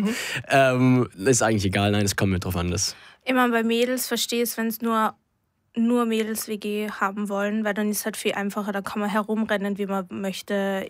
Ist eigentlich egal, nein, es kommt mir drauf an. Immer bei Mädels verstehe ich es, wenn es nur Mädels WG haben wollen, weil dann ist es halt viel einfacher, da kann man herumrennen, wie man möchte,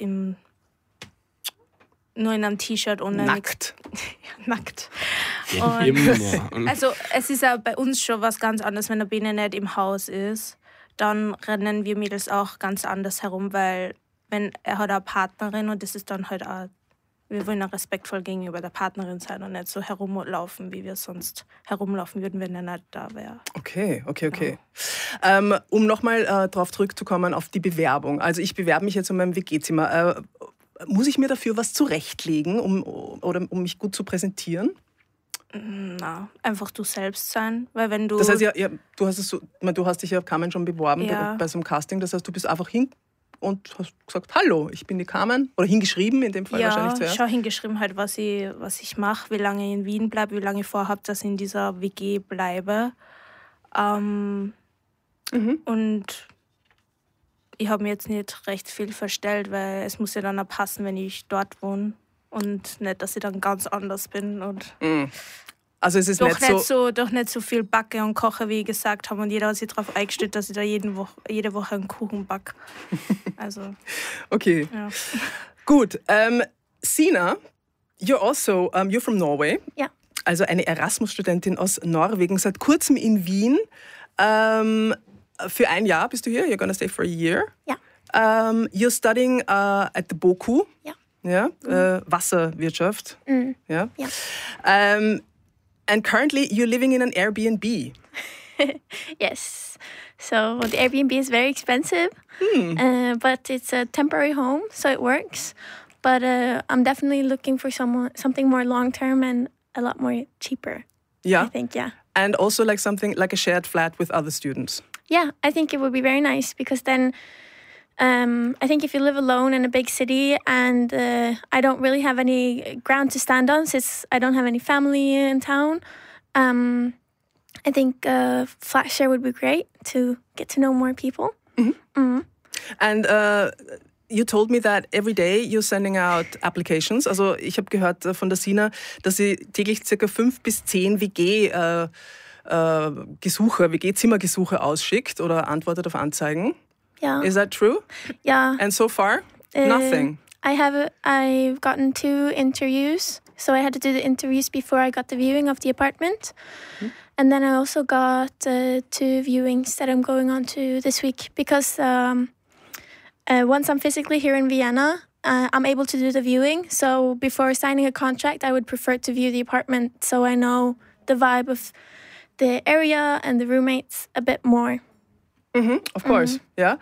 nur in einem T-Shirt ohne nackt. Nackt. Immer. Also es ist ja bei uns schon was ganz anderes, wenn der Bene nicht im Haus ist, dann rennen wir Mädels auch ganz anders herum, weil wenn er hat eine Partnerin und das ist dann halt auch, wir wollen auch respektvoll gegenüber der Partnerin sein und nicht so herumlaufen, wie wir sonst herumlaufen würden, wenn er nicht da wäre. Okay. Um nochmal darauf zurückzukommen, auf die Bewerbung. Also ich bewerbe mich jetzt um mein WG-Zimmer. Muss ich mir dafür was zurechtlegen, um mich gut zu präsentieren? Na, einfach du selbst sein, weil wenn du... Das heißt, du hast dich ja Carmen schon beworben bei so einem Casting, das heißt, du bist einfach hin und hast gesagt, hallo, ich bin die Carmen, oder hingeschrieben in dem Fall wahrscheinlich zuerst. Ja, schon hingeschrieben halt, was ich mache, wie lange ich in Wien bleibe, wie lange ich vorhabe, dass ich in dieser WG bleibe. Und ich habe mir jetzt nicht recht viel verstellt, weil es muss ja dann auch passen, wenn ich dort wohne und nicht, dass ich dann ganz anders bin und also es ist doch nicht so viel backe und koche, wie ich gesagt habe, und jeder hat sich darauf eingestellt, dass ich da jede Woche einen Kuchen backe. Also okay. Ja. Gut. Sina, you're from Norway. Ja. Also eine Erasmus-Studentin aus Norwegen, seit kurzem in Wien. Für ein Jahr bist du hier. You're gonna stay for a year. Ja. You're studying at the BOKU. Ja. Ja. Wasserwirtschaft. Ja. Ja. And currently you're living in an Airbnb. Yes. So the Airbnb is very expensive, but it's a temporary home, so it works. But I'm definitely looking for something more long-term and a lot more cheaper. Yeah. I think, yeah. And also like something like a shared flat with other students. Yeah, I think it would be very nice because then I think if you live alone in a big city and I don't really have any ground to stand on since I don't have any family in town, I think flat share would be great to get to know more people. And you told me that every day you're sending out applications. Also ich habe gehört von der Sina, dass sie täglich ca. 5 bis 10 WG-Zimmergesuche ausschickt oder antwortet auf Anzeigen. Yeah. Is that true? Yeah. And so far, nothing. I've gotten 2 interviews. So I had to do the interviews before I got the viewing of the apartment. And then I also got 2 viewings that I'm going on to this week because once I'm physically here in Vienna, I'm able to do the viewing. So before signing a contract, I would prefer to view the apartment so I know the vibe of the area and the roommates a bit more. Of course, yeah.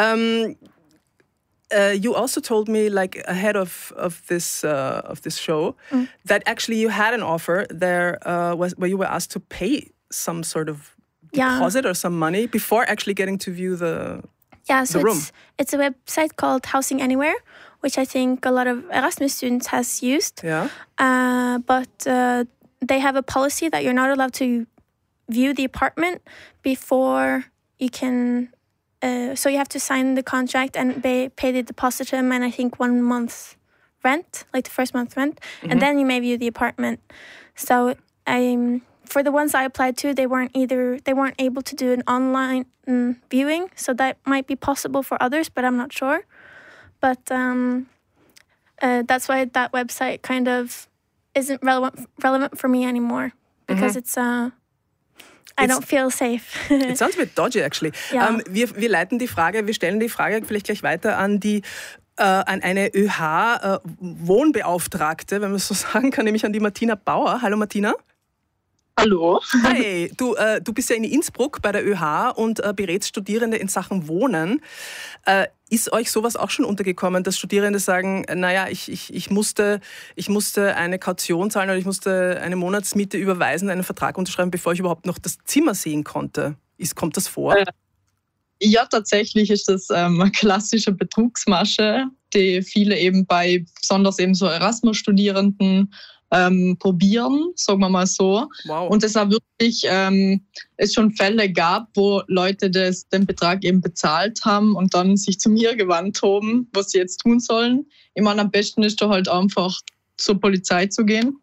You also told me, like ahead of this show, that actually you had an offer there where you were asked to pay some sort of deposit or some money before actually getting to view the room. It's a website called Housing Anywhere, which I think a lot of Erasmus students has used. Yeah. But they have a policy that you're not allowed to view the apartment before you can. So you have to sign the contract and pay the deposit and I think 1 month's rent, like the first month's rent, and then you may view the apartment. So for the ones I applied to, they weren't able to do an online viewing. So that might be possible for others, but I'm not sure. But that's why that website kind of isn't relevant for me anymore because I don't feel safe. It sounds a bit dodgy, actually. Ja. Wir stellen die Frage vielleicht gleich weiter an eine ÖH-Wohnbeauftragte, wenn man es so sagen kann, nämlich an die Martina Bauer. Hallo Martina. Hallo. Hi, du bist ja in Innsbruck bei der ÖH und berätst Studierende in Sachen Wohnen. Ist euch sowas auch schon untergekommen, dass Studierende sagen, naja, ich musste eine Kaution zahlen oder ich musste eine Monatsmiete überweisen, einen Vertrag unterschreiben, bevor ich überhaupt noch das Zimmer sehen konnte? Kommt das vor? Ja, tatsächlich ist das eine klassische Betrugsmasche, die viele eben besonders eben so Erasmus-Studierenden probieren, sagen wir mal so. Wow. Und es auch wirklich es schon Fälle gab, wo Leute den Betrag eben bezahlt haben und dann sich zu mir gewandt haben, was sie jetzt tun sollen. Ich meine, am besten ist da halt einfach zur Polizei zu gehen.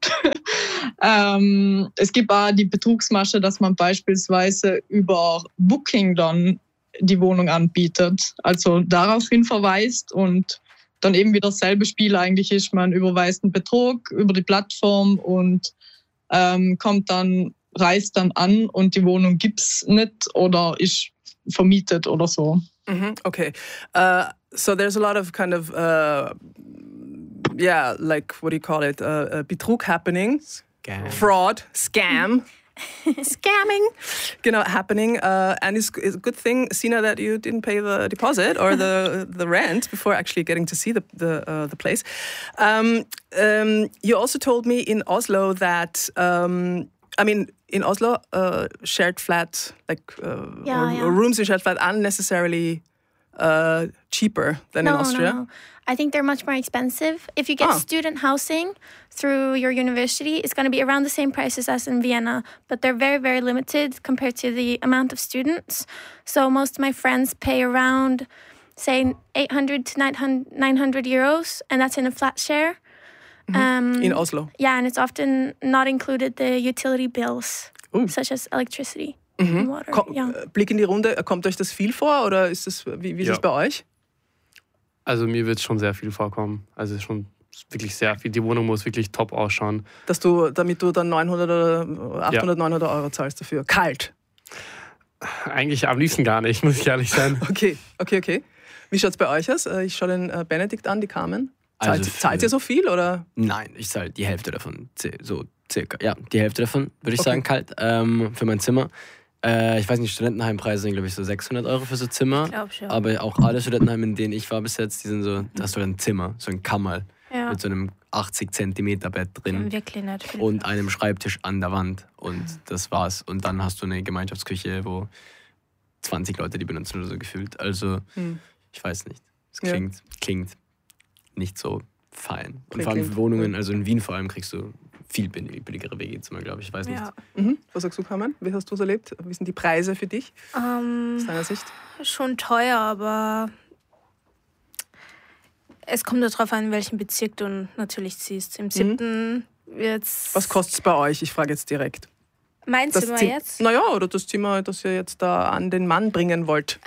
Es gibt auch die Betrugsmasche, dass man beispielsweise über Booking dann die Wohnung anbietet, also daraufhin verweist und dann eben wieder dasselbe Spiel eigentlich ist. Man überweist einen Betrug über die Plattform und reist dann an und die Wohnung gibt's nicht oder ist vermietet oder so. Okay. So there's a lot of kind of, like, what do you call it? Betrug happening. Scam. Fraud, scam. Scamming, happening, and it's a good thing, Sina, that you didn't pay the deposit or the rent before actually getting to see the place. You also told me in Oslo that in Oslo, shared flat, or rooms in shared flat, aren't necessarily cheaper than in Austria. No. I think they're much more expensive. If you get student housing through your university, it's going to be around the same prices as in Vienna, but they're very, very limited compared to the amount of students. So most of my friends pay around, say, 800 to 900 euros, and that's in a flat share. In Oslo? Yeah, and it's often not included the utility bills, such as electricity and water. Blick in die Runde, kommt euch das viel vor oder ist das, wie ist es bei euch? Also mir wird es schon sehr viel vorkommen. Also schon wirklich sehr viel. Die Wohnung muss wirklich top ausschauen. Damit du dann 900 oder 800, 900 Euro zahlst dafür. Kalt? Eigentlich am liebsten gar nicht, muss ich ehrlich sein. Okay. Wie schaut es bei euch aus? Ich schaue den Benedikt an, die Carmen. Zahlt ihr so viel, oder? Nein, ich zahle die Hälfte davon. So circa. Ja, die Hälfte davon, würde ich sagen, kalt. Für mein Zimmer. Ich weiß nicht, Studentenheimpreise sind, glaube ich, so 600 Euro für so Zimmer. Ich glaube schon. Aber auch alle Studentenheime, in denen ich war bis jetzt, die sind so, da hast du ein Zimmer, so ein Kammerl mit so einem 80 Zentimeter Bett drin. Wirklich nicht. Und einem Schreibtisch an der Wand. Und das war's. Und dann hast du eine Gemeinschaftsküche, wo 20 Leute die benutzen oder so gefühlt. Also, ich weiß nicht. Es klingt nicht so fein. Und vor allem für Wohnungen, also in Wien vor allem, kriegst du viel billigere WG-Zimmer, glaube ich. Ich weiß nicht. Was sagst du, Carmen? Wie hast du es erlebt? Wie sind die Preise für dich aus deiner Sicht? Schon teuer, aber es kommt darauf an, in welchem Bezirk du natürlich ziehst. Im 7. wird's... Was kostet es bei euch? Ich frage jetzt direkt. Mein Zimmer jetzt? Naja, oder das Zimmer, das ihr jetzt da an den Mann bringen wollt.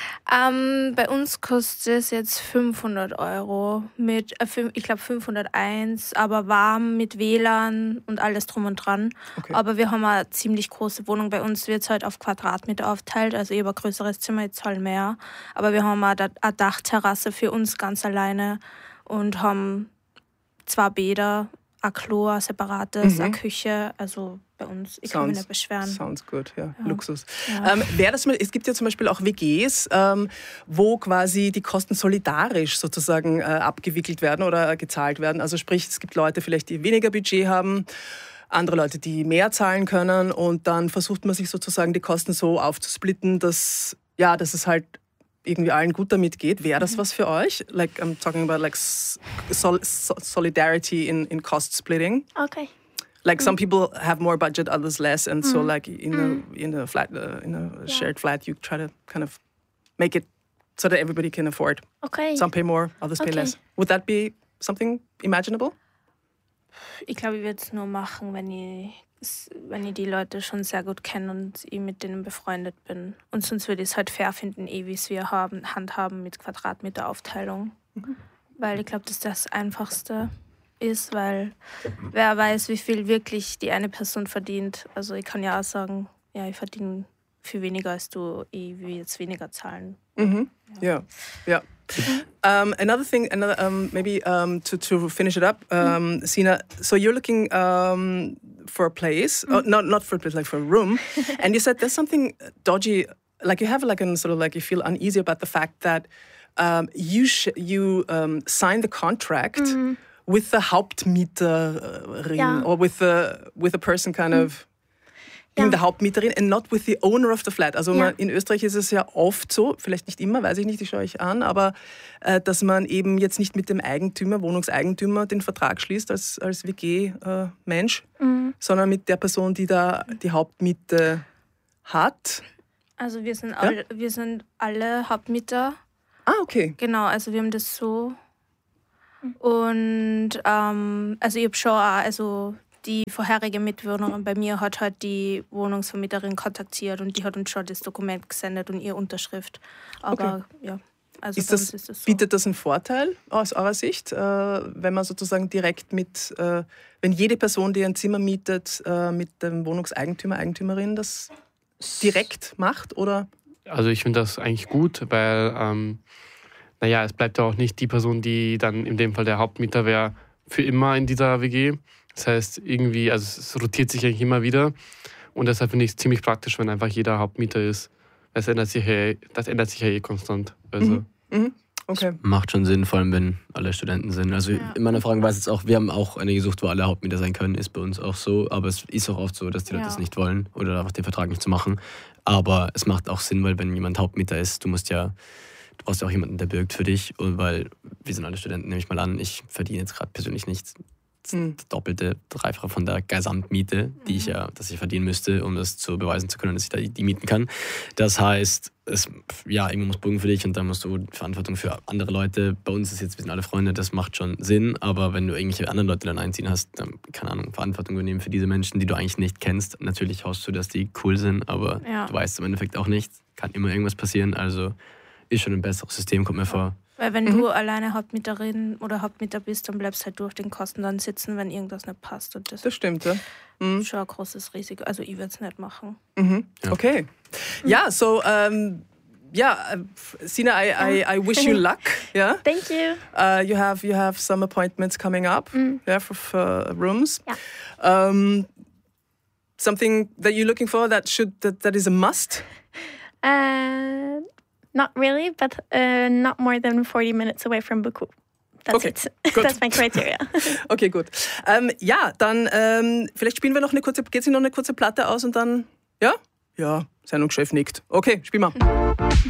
Bei uns kostet es jetzt 500 Euro mit, ich glaube 501, aber warm mit WLAN und alles drum und dran. Okay. Aber wir haben eine ziemlich große Wohnung. Bei uns wird es halt auf Quadratmeter aufteilt, also ich habe ein größeres Zimmer, jetzt halt mehr. Aber wir haben eine Dachterrasse für uns ganz alleine und haben 2 Bäder, ein Klo, ein separates, eine Küche, also bei uns. Ich kann mich nicht beschweren. Sounds good, ja. Luxus. Ja. Es gibt ja zum Beispiel auch WGs, wo quasi die Kosten solidarisch sozusagen abgewickelt werden oder gezahlt werden. Also sprich, es gibt Leute vielleicht, die weniger Budget haben, andere Leute, die mehr zahlen können und dann versucht man sich sozusagen die Kosten so aufzusplitten, dass es halt irgendwie allen gut damit geht. Wäre das was für euch? Like, I'm talking about like solidarity in cost splitting. Okay. Like some people have more budget, others less, and so like in a flat, shared flat, you try to kind of make it so that everybody can afford. Okay. Some pay more, others pay less. Would that be something imaginable? Ich glaube, ich würde es nur machen, wenn ich die Leute schon sehr gut kenne und ich mit denen befreundet bin. Und sonst würde ich es halt fair finden, wie es wir handhaben mit Quadratmeteraufteilung. Weil ich glaube, das ist das Einfachste ist, weil wer weiß, wie viel wirklich die eine Person verdient. Also ich kann ja auch sagen, ich verdiene viel weniger als du, ich will jetzt weniger zahlen. Yeah. Another thing, maybe to finish it up, Sina, so you're looking for a place, not for a place, like for a room, and you said there's something dodgy, like you have like a sort of like you feel uneasy about the fact that you signed the contract with the Hauptmieterin or with a person kind of being the Hauptmieterin and not with the owner of the flat. Also in Österreich ist es ja oft so, vielleicht nicht immer, weiß ich nicht, ich schaue euch an, aber dass man eben jetzt nicht mit dem Eigentümer, Wohnungseigentümer den Vertrag schließt als WG-Mensch, sondern mit der Person, die da die Hauptmiete hat. Also wir sind alle Hauptmieter. Okay. Genau, also wir haben das so Und also ich habe schon auch, also die vorherige Mitbewohnerin bei mir hat halt die Wohnungsvermieterin kontaktiert und die hat uns schon das Dokument gesendet und ihre Unterschrift. Aber ja, also ist das so. Bietet das einen Vorteil aus eurer Sicht, wenn man sozusagen direkt wenn jede Person, die ein Zimmer mietet, mit dem Wohnungseigentümer, Eigentümerin das direkt macht, oder? Also ich finde das eigentlich gut, weil es bleibt ja auch nicht die Person, die dann in dem Fall der Hauptmieter wäre, für immer in dieser WG. Das heißt, irgendwie, also es rotiert sich eigentlich immer wieder. Und deshalb finde ich es ziemlich praktisch, wenn einfach jeder Hauptmieter ist. Das ändert sich ja eh konstant. Also. Okay. Macht schon Sinn, vor allem wenn alle Studenten sind. Also in meiner Frage weiß jetzt auch, wir haben auch eine gesucht, wo alle Hauptmieter sein können, ist bei uns auch so. Aber es ist auch oft so, dass die Leute das nicht wollen oder einfach den Vertrag nicht zu machen. Aber es macht auch Sinn, weil wenn jemand Hauptmieter ist, du brauchst ja auch jemanden, der bürgt für dich. Und weil wir sind alle Studenten, nehme ich mal an, ich verdiene jetzt gerade persönlich nichts. Das Doppelte, Dreifache von der Gesamtmiete, dass ich verdienen müsste, um das zu beweisen zu können, dass ich da die mieten kann. Das heißt, irgendwo muss Bogen für dich und dann musst du Verantwortung für andere Leute. Bei uns ist jetzt, wir sind alle Freunde, das macht schon Sinn, aber wenn du irgendwelche anderen Leute dann einziehen hast, dann, keine Ahnung, Verantwortung übernehmen für diese Menschen, die du eigentlich nicht kennst. Natürlich hoffst du, dass die cool sind, aber du weißt im Endeffekt auch nicht. Kann immer irgendwas passieren, also ist schon ein besseres System, kommt mir vor. Weil wenn du alleine Hauptmieterin oder Hauptmieter bist, dann bleibst halt durch den Kosten dann sitzen, wenn irgendwas nicht passt. Und das stimmt, ja. Ist schon ein großes Risiko. Also ich würde es nicht machen. Okay. Yeah, so Sina, I wish you luck. Yeah. Thank you. You have some appointments coming up, for rooms. Yeah. Something that you're looking for that is a must. Not really, but not more than 40 minutes away from Buku. That's it. That's my criteria. Okay, gut. Dann vielleicht spielen wir noch geht sich noch eine kurze Platte aus und dann, ja? Ja, Sendungschef nickt. Okay, spielen wir.